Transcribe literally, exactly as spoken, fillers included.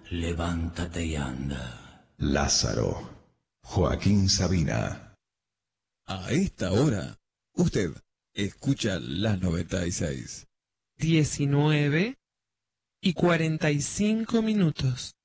levántate y anda. Lázaro, Joaquín Sabina. A esta hora, usted escucha la noventa y seis. diecinueve y cuarenta y cinco minutos.